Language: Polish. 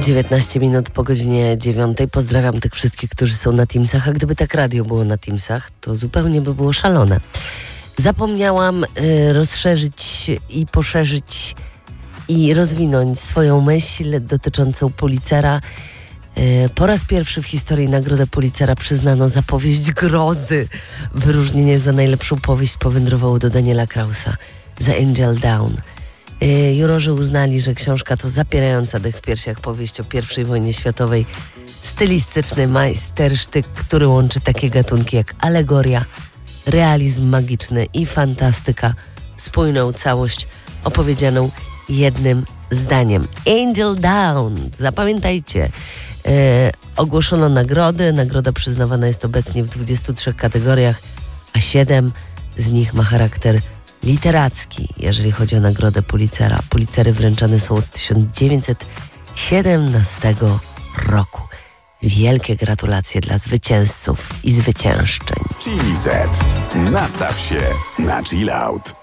19 minut po godzinie 9. Pozdrawiam tych wszystkich, którzy są na Teamsach. A gdyby tak radio było na Teamsach, to zupełnie by było szalone. Zapomniałam rozszerzyć i poszerzyć i rozwinąć swoją myśl dotyczącą Pulitzera. Po raz pierwszy w historii Nagrodę Pulitzera przyznano za powieść grozy. Wyróżnienie za najlepszą powieść powędrowało do Daniela Krausa za Angel Down. Jurorzy uznali, że książka to zapierająca dech w piersiach powieść o I wojnie światowej, stylistyczny majstersztyk, który łączy takie gatunki jak alegoria, realizm magiczny i fantastyka w spójną całość opowiedzianą jednym zdaniem. Angel Down, zapamiętajcie. Ogłoszono nagrody. Nagroda przyznawana jest obecnie w 23 kategoriach, a 7 z nich ma charakter literacki, jeżeli chodzi o Nagrodę Pulitzera. Pulitzery wręczane są od 1917 roku. Wielkie gratulacje dla zwycięzców i zwyciężczyń. Chili Z. Nastaw się na chill out.